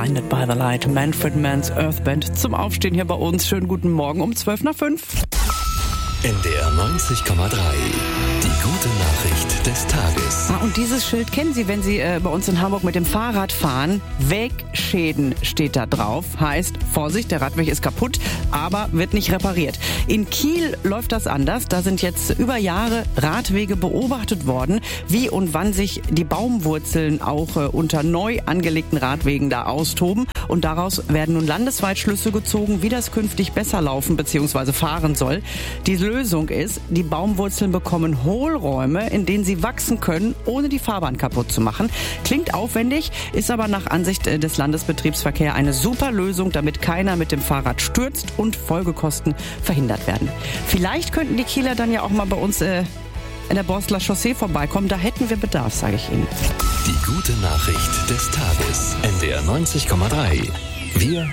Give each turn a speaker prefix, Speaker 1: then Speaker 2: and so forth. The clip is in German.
Speaker 1: Blinded by the Light, Manfred Mann's Earth Band zum Aufstehen hier bei uns. Schönen guten Morgen um 5:12.
Speaker 2: NDR 90,3. Die gute Nachricht des Tages.
Speaker 1: Und dieses Schild kennen Sie, wenn Sie bei uns in Hamburg mit dem Fahrrad fahren. Wegschäden steht da drauf. Heißt, Vorsicht, der Radweg ist kaputt, aber wird nicht repariert. In Kiel läuft das anders. Da sind jetzt über Jahre Radwege beobachtet worden, wie und wann sich die Baumwurzeln auch unter neu angelegten Radwegen da austoben. Und daraus werden nun landesweit Schlüsse gezogen, wie das künftig besser laufen bzw. fahren soll. Die Lösung ist, die Baumwurzeln bekommen Hohlräume, in denen sie wachsen können, ohne die Fahrbahn kaputt zu machen. Klingt aufwendig, ist aber nach Ansicht des Landesbetriebsverkehrs eine super Lösung, damit keiner mit dem Fahrrad stürzt und Folgekosten verhindert werden. Vielleicht könnten die Kieler dann ja auch mal bei uns in der Borstler Chaussee vorbeikommen. Da hätten wir Bedarf, sage ich Ihnen.
Speaker 2: Die gute Nachricht des Tages. NDR 90,3. Wir